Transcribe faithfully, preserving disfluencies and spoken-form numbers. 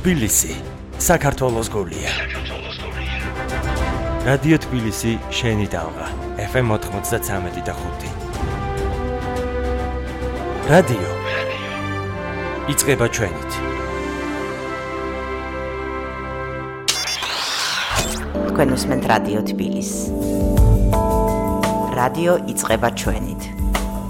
თბილისი, საქართველოს გულია. რადიო თბილისი, შენი დალღა, ეფ ემ ოთხმოცდათრამეტი და ხუთი. რადიო. იწყება ჩვენით. თქვენ უსმენთ რადიო თბილისს. რადიო იწყება ჩვენით.